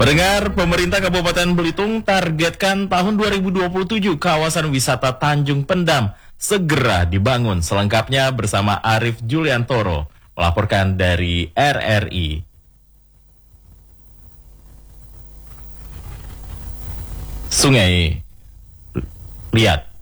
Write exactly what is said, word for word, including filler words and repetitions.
Pendengar, pemerintah Kabupaten Belitung targetkan tahun dua ribu dua puluh tujuh kawasan wisata Tanjung Pendam segera dibangun. Selengkapnya bersama Arif Juliantoro melaporkan dari R R I. Sungai Liat.